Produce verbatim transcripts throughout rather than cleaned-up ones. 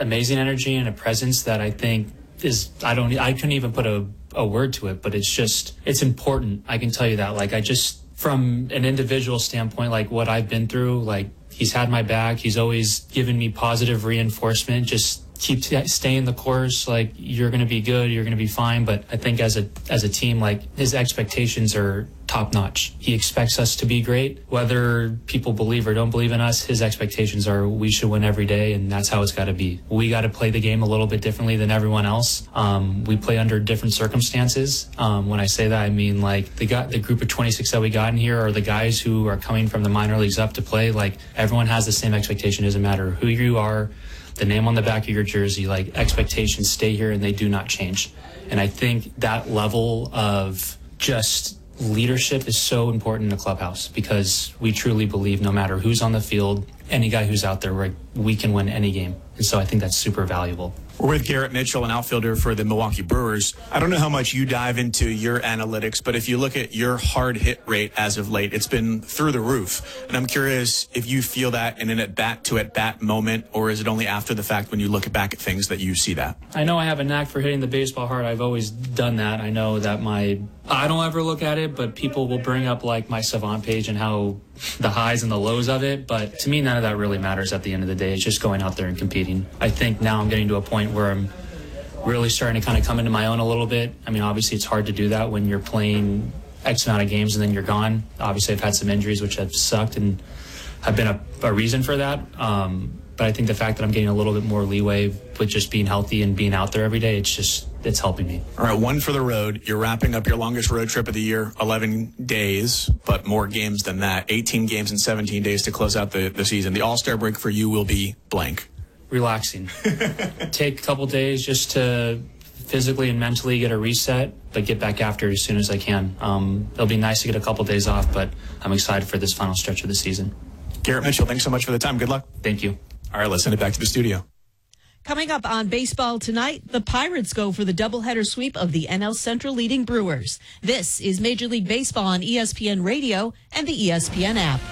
amazing energy and a presence that I think is, I don't, I couldn't even put a, a word to it, but it's just, it's important. I can tell you that. Like, I just, from an individual standpoint, like what I've been through, like he's had my back. He's always given me positive reinforcement. Just keep t- staying the course. Like, you're going to be good. You're going to be fine. But I think as a, as a team, like his expectations are top notch. He expects us to be great. Whether people believe or don't believe in us, his expectations are we should win every day, and that's how it's got to be. We got to play the game a little bit differently than everyone else. Um, we play under different circumstances. Um, when I say that, I mean like the got the group of twenty-six that we got in here are the guys who are coming from the minor leagues up to play. Like, everyone has the same expectation. It doesn't matter who you are, the name on the back of your jersey, like expectations stay here and they do not change. And I think that level of just leadership is so important in the clubhouse, because we truly believe no matter who's on the field, any guy who's out there, we we can win any game. And so I think that's super valuable. We're with Garrett Mitchell, an outfielder for the Milwaukee Brewers. I don't know how much you dive into your analytics, but if you look at your hard hit rate as of late, it's been through the roof. And I'm curious if you feel that in an at-bat to at-bat moment, or is it only after the fact when you look back at things that you see that? I know I have a knack for hitting the baseball hard. I've always done that. I know that my, I don't ever look at it, but people will bring up like my Savant page and how the highs and the lows of it. But to me, none of that really matters at the end of the day. It's just going out there and competing. I think now I'm getting to a point where I'm really starting to kind of come into my own a little bit. I mean, obviously it's hard to do that when you're playing X amount of games and then you're gone. Obviously I've had some injuries which have sucked and have been a, a reason for that. Um, but I think the fact that I'm getting a little bit more leeway with just being healthy and being out there every day, it's just, it's helping me. All right, one for the road. You're wrapping up your longest road trip of the year, eleven days, but more games than that. eighteen games in seventeen days to close out the, the season. The All-Star break for you will be blank. Relaxing. Take a couple days just to physically and mentally get a reset, but get back after it as soon as I can. Um, it'll be nice to get a couple days off, but I'm excited for this final stretch of the season. Garrett Mitchell, thanks so much for the time. Good luck. Thank you. All right, let's send it back to the studio. Coming up on baseball tonight, the Pirates go for the doubleheader sweep of the N L Central leading Brewers. This is Major League Baseball on E S P N Radio and the E S P N app.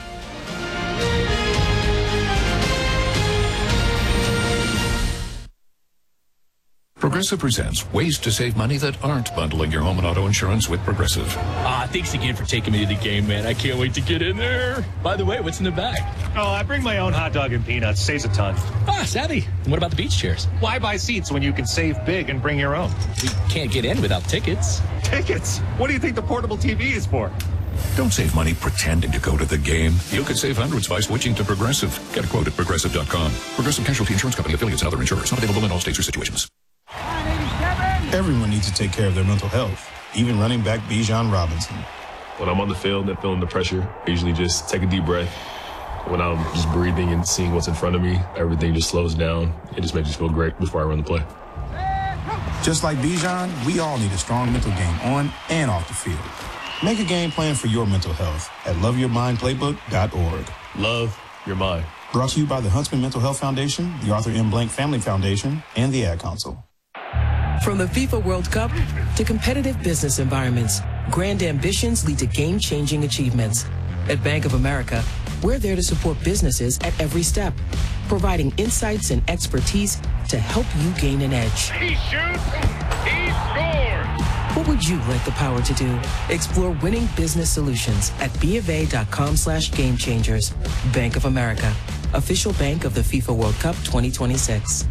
Progressive presents ways to save money that aren't bundling your home and auto insurance with Progressive. Ah, thanks again for taking me to the game, man. I can't wait to get in there. By the way, what's in the bag? Oh, I bring my own hot dog and peanuts. Saves a ton. Ah, savvy. And what about the beach chairs? Why buy seats when you can save big and bring your own? We can't get in without tickets. Tickets? What do you think the portable T V is for? Don't save money pretending to go to the game. You could save hundreds by switching to Progressive. Get a quote at Progressive dot com. Progressive Casualty Insurance Company, affiliates, and other insurers. Not available in all states or situations. Everyone needs to take care of their mental health, even running back Bijan Robinson. When I'm on the field and feeling the pressure, I usually just take a deep breath. When I'm just breathing and seeing what's in front of me, everything just slows down. It just makes me feel great before I run the play. Just like Bijan, we all need a strong mental game on and off the field. Make a game plan for your mental health at love your mind playbook dot org. Love your mind. Brought to you by the Huntsman Mental Health Foundation, the Arthur M. Blank Family Foundation, and the Ad Council. From the FIFA World Cup to competitive business environments, grand ambitions lead to game-changing achievements. At Bank of America, we're there to support businesses at every step, providing insights and expertise to help you gain an edge. He shoots, he scores! What would you like the power to do? Explore winning business solutions at BofA.com slash game changers. Bank of America, official bank of the FIFA World Cup twenty twenty-six.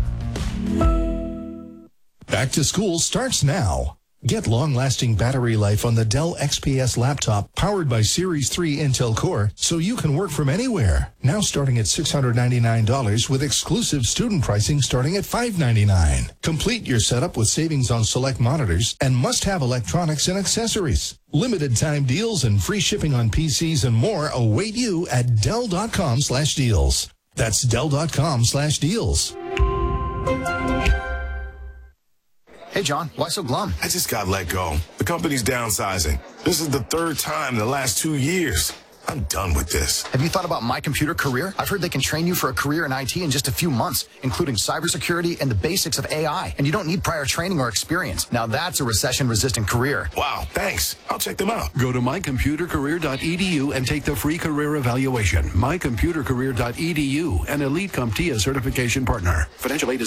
Back to school starts now. Get long-lasting battery life on the Dell X P S laptop powered by Series three Intel Core so you can work from anywhere. Now starting at six hundred ninety-nine dollars with exclusive student pricing starting at five hundred ninety-nine dollars. Complete your setup with savings on select monitors and must-have electronics and accessories. Limited time deals and free shipping on P Cs and more await you at Dell.com slash deals. That's Dell.com slash deals. Hey, John, why so glum? I just got let go. The company's downsizing. This is the third time in the last two years. I'm done with this. Have you thought about My Computer Career? I've heard they can train you for a career in I T in just a few months, including cybersecurity and the basics of A I. And you don't need prior training or experience. Now that's a recession-resistant career. Wow, thanks. I'll check them out. Go to my computer career dot e d u and take the free career evaluation. my computer career dot e d u, an Elite CompTIA certification partner. Financial aid is